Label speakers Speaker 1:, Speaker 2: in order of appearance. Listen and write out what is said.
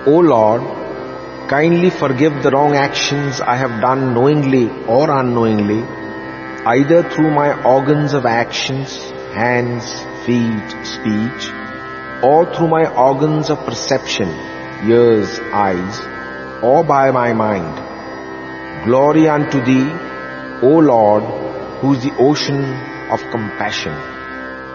Speaker 1: O Lord, kindly forgive the wrong actions I have done knowingly or unknowingly, either through my organs of actions, hands, feet, speech, or through my organs of perception, ears, eyes, or by my mind. Glory unto Thee, O Lord, who is the ocean of compassion.